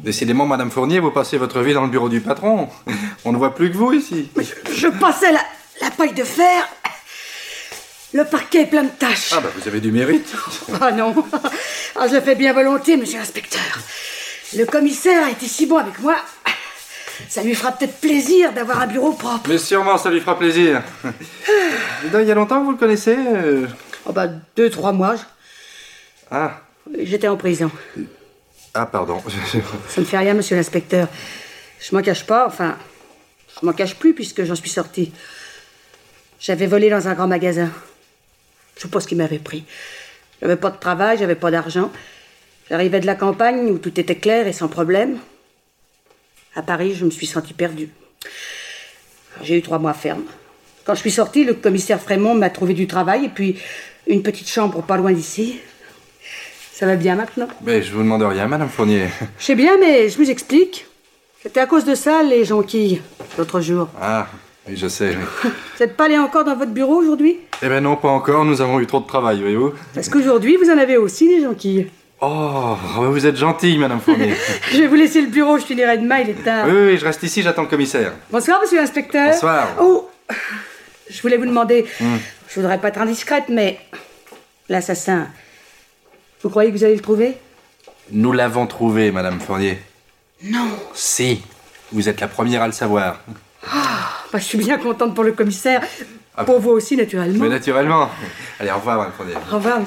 Décidément, Madame Fournier, vous passez votre vie dans le bureau du patron. On ne voit plus que vous ici. Je passais la paille de fer. Le parquet est plein de taches. Ah bah vous avez du mérite. Ah non. Ah, je le fais bien volontiers, monsieur l'inspecteur. Le commissaire a été si bon avec moi. Ça lui fera peut-être plaisir d'avoir un bureau propre. Mais sûrement, ça lui fera plaisir. Il y a longtemps que vous le connaissez Oh bah 2-3 mois. Ah. J'étais en prison. Ah, pardon. Ça ne fait rien, monsieur l'inspecteur. Je m'en cache pas, enfin... Je m'en cache plus puisque j'en suis sortie. J'avais volé dans un grand magasin. Je sais pas ce qui m'avait pris. J'avais pas de travail, j'avais pas d'argent. J'arrivais de la campagne où tout était clair et sans problème. À Paris, je me suis sentie perdue. J'ai eu 3 mois ferme. Quand je suis sortie, le commissaire Frémont m'a trouvé du travail et puis une petite chambre pas loin d'ici. Ça va bien maintenant? Mais je vous demande rien, Madame Fournier. Je sais bien, mais je vous explique. C'était à cause de ça, les jonquilles, l'autre jour. Ah, oui, je sais. Oui. Vous n'êtes pas allé encore dans votre bureau aujourd'hui? Eh ben non, pas encore. Nous avons eu trop de travail, voyez-vous. Parce qu'aujourd'hui, vous en avez aussi des jonquilles. Oh, vous êtes gentille, Madame Fournier. Je vais vous laisser le bureau, je finirai demain, il est tard. Oui, je reste ici, j'attends le commissaire. Bonsoir, monsieur l'inspecteur. Bonsoir. Oh, je voulais vous demander, je voudrais pas être indiscrète, mais l'assassin, vous croyez que vous allez le trouver? Nous l'avons trouvé, Madame Fournier. Non. Si, vous êtes la première à le savoir. Bah, je suis bien contente pour le commissaire. Pour vous aussi, naturellement. Mais naturellement. Allez, au revoir, Madame Fournier. Au revoir, monsieur.